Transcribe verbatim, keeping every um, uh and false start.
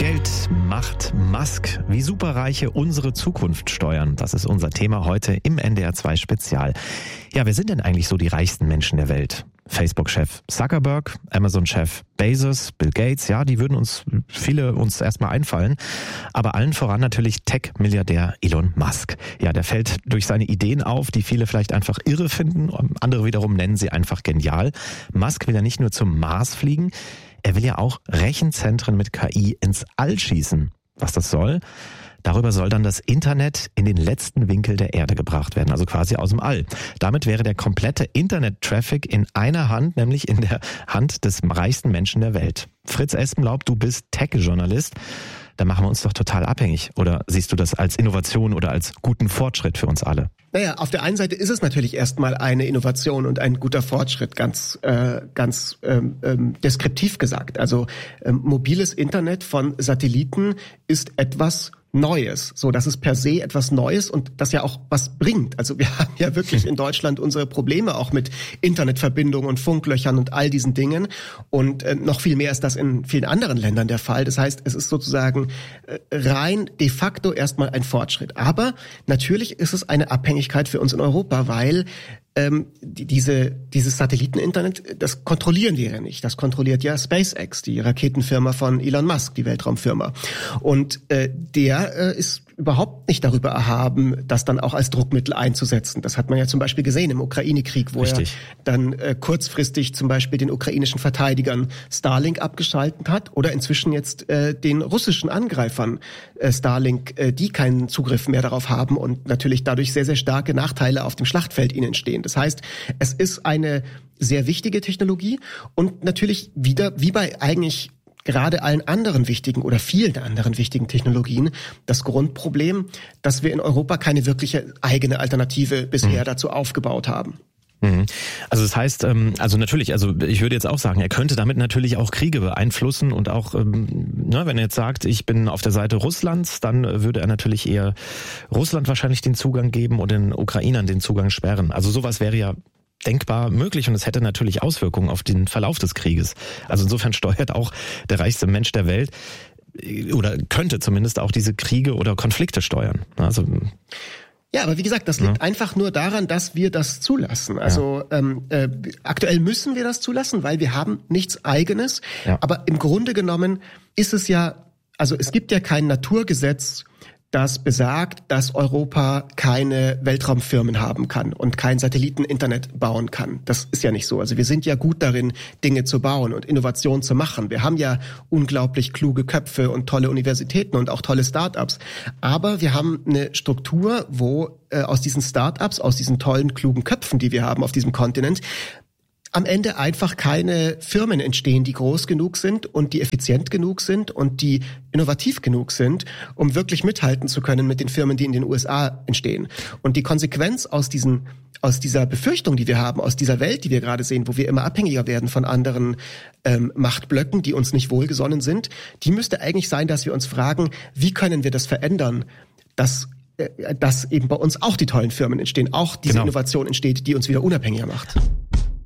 Geld, Macht, Musk, wie Superreiche unsere Zukunft steuern. Das ist unser Thema heute im N D R zwei Spezial. Ja, wer sind denn eigentlich so die reichsten Menschen der Welt? Facebook-Chef Zuckerberg, Amazon-Chef Bezos, Bill Gates, ja, die würden uns, viele uns erstmal einfallen. Aber allen voran natürlich Tech-Milliardär Elon Musk. Ja, der fällt durch seine Ideen auf, die viele vielleicht einfach irre finden. Andere wiederum nennen sie einfach genial. Musk will ja nicht nur zum Mars fliegen, er will ja auch Rechenzentren mit K I ins All schießen. Was das soll? Darüber soll dann das Internet in den letzten Winkel der Erde gebracht werden, also quasi aus dem All. Damit wäre der komplette Internet-Traffic in einer Hand, nämlich in der Hand des reichsten Menschen der Welt. Fritz Espenlaub, du bist Tech-Journalist. Da machen wir uns doch total abhängig. Oder siehst du das als Innovation oder als guten Fortschritt für uns alle? Naja, auf der einen Seite ist es natürlich erstmal eine Innovation und ein guter Fortschritt, ganz äh, ganz ähm, ähm, deskriptiv gesagt. Also ähm, mobiles Internet von Satelliten ist etwas Neues. So, das ist per se etwas Neues und das ja auch was bringt. Also wir haben ja wirklich in Deutschland unsere Probleme auch mit Internetverbindungen und Funklöchern und all diesen Dingen. Und äh, noch viel mehr ist das in vielen anderen Ländern der Fall. Das heißt, es ist sozusagen äh, rein de facto erstmal ein Fortschritt. Aber natürlich ist es eine Abhängigkeit für uns in Europa, weil Ähm, die, diese, dieses Satelliteninternet, das kontrollieren wir ja nicht. Das kontrolliert ja SpaceX, die Raketenfirma von Elon Musk, die Weltraumfirma. Und äh, der äh, ist überhaupt nicht darüber erhaben, das dann auch als Druckmittel einzusetzen. Das hat man ja zum Beispiel gesehen im Ukraine-Krieg, wo Richtig. er dann äh, kurzfristig zum Beispiel den ukrainischen Verteidigern Starlink abgeschaltet hat oder inzwischen jetzt äh, den russischen Angreifern äh, Starlink, äh, die keinen Zugriff mehr darauf haben und natürlich dadurch sehr, sehr starke Nachteile auf dem Schlachtfeld ihnen entstehen. Das heißt, es ist eine sehr wichtige Technologie und natürlich wieder, wie bei eigentlich gerade allen anderen wichtigen oder vielen anderen wichtigen Technologien, das Grundproblem, dass wir in Europa keine wirkliche eigene Alternative bisher mhm. dazu aufgebaut haben. Also das heißt, also natürlich, also ich würde jetzt auch sagen, er könnte damit natürlich auch Kriege beeinflussen und auch, ne, wenn er jetzt sagt, ich bin auf der Seite Russlands, dann würde er natürlich eher Russland wahrscheinlich den Zugang geben und den Ukrainern den Zugang sperren. Also sowas wäre ja denkbar möglich und es hätte natürlich Auswirkungen auf den Verlauf des Krieges. Also insofern steuert auch der reichste Mensch der Welt oder könnte zumindest auch diese Kriege oder Konflikte steuern. Also ja, aber wie gesagt, das liegt ja. einfach nur daran, dass wir das zulassen. Also ja. ähm, äh, aktuell müssen wir das zulassen, weil wir haben nichts Eigenes. Ja. Aber im Grunde genommen ist es ja, also es gibt ja kein Naturgesetz, das besagt, dass Europa keine Weltraumfirmen haben kann und kein Satelliteninternet bauen kann. Das ist ja nicht so. Also wir sind ja gut darin, Dinge zu bauen und Innovation zu machen. Wir haben ja unglaublich kluge Köpfe und tolle Universitäten und auch tolle Start-ups. Aber wir haben eine Struktur, wo äh, aus diesen Start-ups, aus diesen tollen, klugen Köpfen, die wir haben auf diesem Kontinent, am Ende einfach keine Firmen entstehen, die groß genug sind und die effizient genug sind und die innovativ genug sind, um wirklich mithalten zu können mit den Firmen, die in den U S A entstehen. Und die Konsequenz aus diesen, aus dieser Befürchtung, die wir haben, aus dieser Welt, die wir gerade sehen, wo wir immer abhängiger werden von anderen ähm, Machtblöcken, die uns nicht wohlgesonnen sind, die müsste eigentlich sein, dass wir uns fragen, wie können wir das verändern, dass dass eben bei uns auch die tollen Firmen entstehen, auch diese genau. Innovation entsteht, die uns wieder unabhängiger macht.